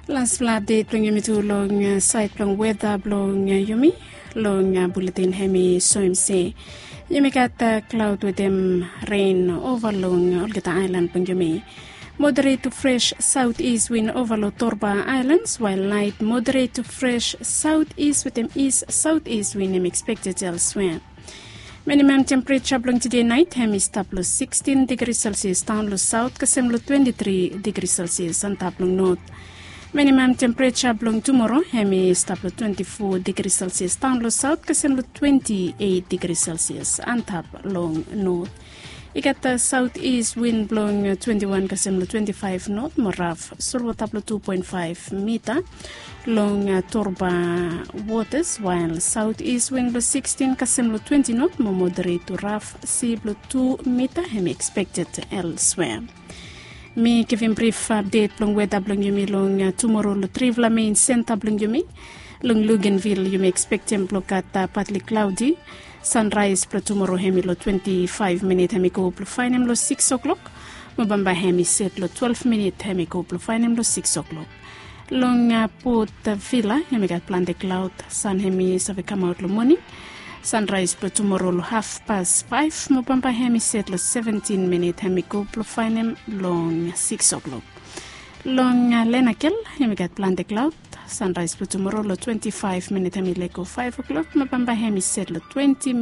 Last update plong yumi tu long site plong weather plong yumi long bulletin hemi soimse. Yumi got cloud with them rain over long Olgeta Island plong yumi. Moderate to fresh southeast wind over Torba Islands, while light moderate to fresh southeast with them east southeast wind expected elsewhere. Minimum temperature blowing today night hem is plus 16 degrees Celsius down low south kasem 23 degrees Celsius and top north. Minimum temperature blowing tomorrow hem is plus 24 degrees Celsius down low south kasem 28 degrees Celsius and top long north. You got the southeast wind blowing 21 kasem 25 north, more rough, surwa taplo 2.5 meter long Torba waters, while southeast wind blow 16 kasem 20 north, more moderate to rough, sea blow 2 meter, hem expected elsewhere. Me giving brief update long weather blowing yumi long tomorrow lo Trivla main center blowing yumi long Luganville you may expect them block at partly cloudy. Sunrise pro tomorrow hemilo 25 minute hemiko pro fine lo 6 o'clock. Mabamba hemi set lo 12 minute hemiko pro fine lo 6 o'clock. Long Port Villa hemigat plan the cloud sun hemi save come out lo morning. Sunrise pro tomorrow lo 5:30. Mabamba hemi set lo 17 minute hemiko pro fine long 6 o'clock. Long Lenakel hemigat plan the cloud. Sunrise pro tomorrow lo 25 minute hemileko 5 o'clock. Mabamba hemi set lo 20